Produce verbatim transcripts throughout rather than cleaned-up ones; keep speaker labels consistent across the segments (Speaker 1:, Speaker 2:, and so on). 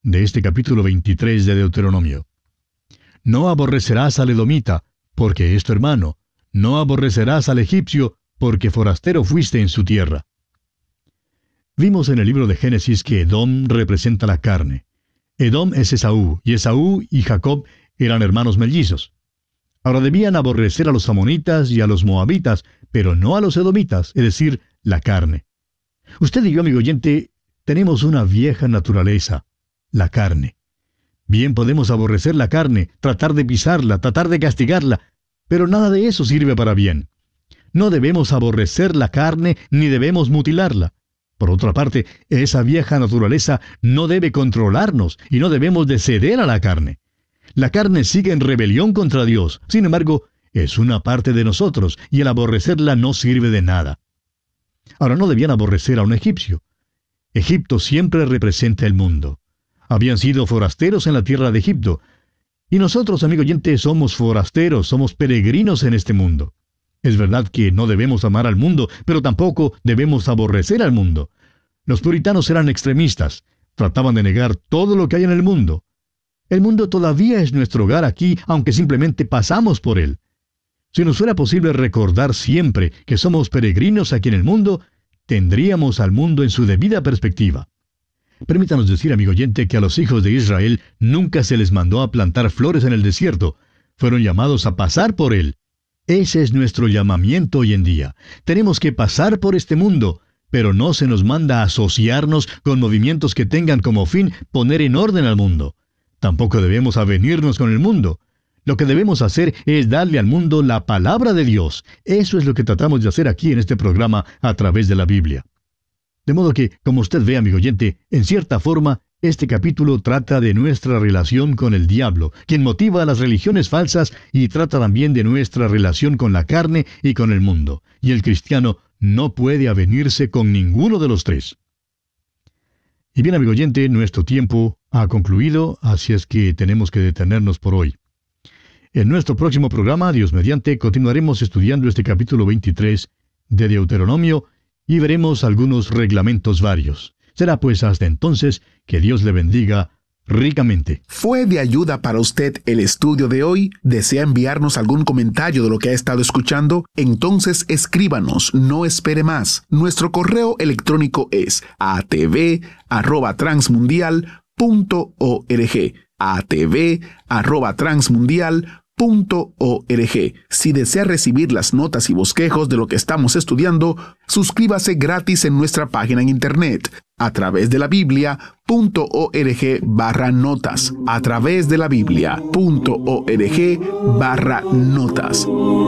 Speaker 1: de este capítulo veintitrés de Deuteronomio. No aborrecerás al edomita, porque es tu hermano. No aborrecerás al egipcio, porque forastero fuiste en su tierra. Vimos en el libro de Génesis que Edom representa la carne. Edom es Esaú, y Esaú y Jacob eran hermanos mellizos. Ahora debían aborrecer a los amonitas y a los moabitas, pero no a los edomitas, es decir, la carne. Usted y yo, amigo oyente, tenemos una vieja naturaleza, la carne. Bien podemos aborrecer la carne, tratar de pisarla, tratar de castigarla, pero nada de eso sirve para bien. No debemos aborrecer la carne ni debemos mutilarla. Por otra parte, esa vieja naturaleza no debe controlarnos y no debemos de ceder a la carne. La carne sigue en rebelión contra Dios. Sin embargo, es una parte de nosotros y el aborrecerla no sirve de nada. Ahora, no debían aborrecer a un egipcio. Egipto siempre representa el mundo. Habían sido forasteros en la tierra de Egipto. Y nosotros, amigo oyente, somos forasteros, somos peregrinos en este mundo. Es verdad que no debemos amar al mundo, pero tampoco debemos aborrecer al mundo. Los puritanos eran extremistas. Trataban de negar todo lo que hay en el mundo. El mundo todavía es nuestro hogar aquí, aunque simplemente pasamos por él. Si nos fuera posible recordar siempre que somos peregrinos aquí en el mundo, tendríamos al mundo en su debida perspectiva. Permítanos decir, amigo oyente, que a los hijos de Israel nunca se les mandó a plantar flores en el desierto. Fueron llamados a pasar por él. Ese es nuestro llamamiento hoy en día. Tenemos que pasar por este mundo, pero no se nos manda a asociarnos con movimientos que tengan como fin poner en orden al mundo. Tampoco debemos avenirnos con el mundo. Lo que debemos hacer es darle al mundo la palabra de Dios. Eso es lo que tratamos de hacer aquí en este programa a través de la Biblia. De modo que, como usted ve, amigo oyente, en cierta forma, este capítulo trata de nuestra relación con el diablo, quien motiva a las religiones falsas, y trata también de nuestra relación con la carne y con el mundo. Y el cristiano no puede avenirse con ninguno de los tres. Y bien, amigo oyente, nuestro tiempo ha concluido, así es que tenemos que detenernos por hoy. En nuestro próximo programa, Dios mediante, continuaremos estudiando este capítulo veintitrés de Deuteronomio y veremos algunos reglamentos varios. Será pues hasta entonces que Dios le bendiga ricamente.
Speaker 2: ¿Fue de ayuda para usted el estudio de hoy? ¿Desea enviarnos algún comentario de lo que ha estado escuchando? Entonces escríbanos, no espere más. Nuestro correo electrónico es a t v arroba transmundial punto org. a t v arroba transmundial punto org. Si desea recibir las notas y bosquejos de lo que estamos estudiando, suscríbase gratis en nuestra página en internet a través de la Biblia punto org barra notas. A través de la Biblia punto org barra notas.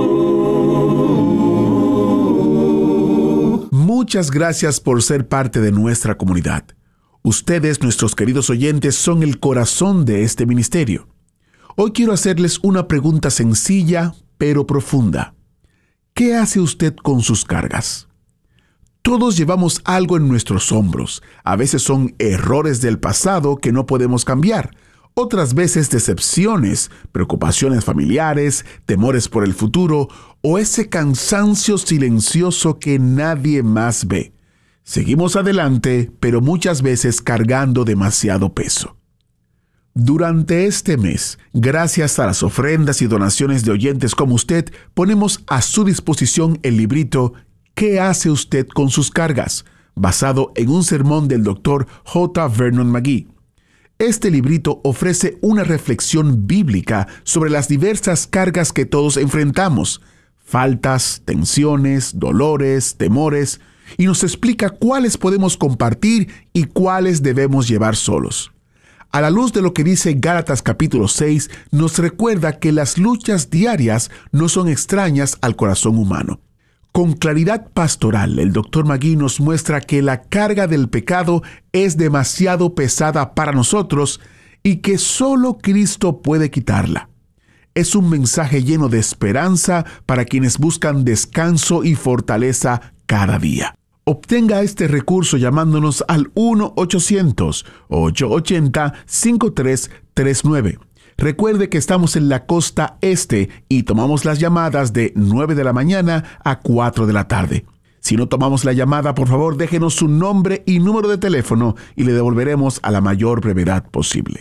Speaker 2: Muchas gracias por ser parte de nuestra comunidad. Ustedes, nuestros queridos oyentes, son el corazón de este ministerio. Hoy quiero hacerles una pregunta sencilla, pero profunda. ¿Qué hace usted con sus cargas? Todos llevamos algo en nuestros hombros. A veces son errores del pasado que no podemos cambiar. Otras veces decepciones, preocupaciones familiares, temores por el futuro o ese cansancio silencioso que nadie más ve. Seguimos adelante, pero muchas veces cargando demasiado peso. Durante este mes, gracias a las ofrendas y donaciones de oyentes como usted, ponemos a su disposición el librito ¿Qué hace usted con sus cargas?, basado en un sermón del doctor J. Vernon McGee. Este librito ofrece una reflexión bíblica sobre las diversas cargas que todos enfrentamos, faltas, tensiones, dolores, temores, y nos explica cuáles podemos compartir y cuáles debemos llevar solos. A la luz de lo que dice Gálatas capítulo seis, nos recuerda que las luchas diarias no son extrañas al corazón humano. Con claridad pastoral, el doctor McGee nos muestra que la carga del pecado es demasiado pesada para nosotros y que solo Cristo puede quitarla. Es un mensaje lleno de esperanza para quienes buscan descanso y fortaleza cada día. Obtenga este recurso llamándonos al uno ochocientos, ocho ochenta, cinco tres tres nueve. Recuerde que estamos en la costa este y tomamos las llamadas de nueve de la mañana a cuatro de la tarde. Si no tomamos la llamada, por favor, déjenos su nombre y número de teléfono y le devolveremos a la mayor brevedad posible.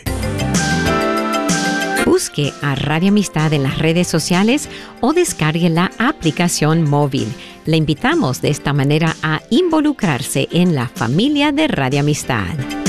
Speaker 3: Busque a Radio Amistad en las redes sociales o descargue la aplicación móvil. Le invitamos de esta manera a involucrarse en la familia de Radio Amistad.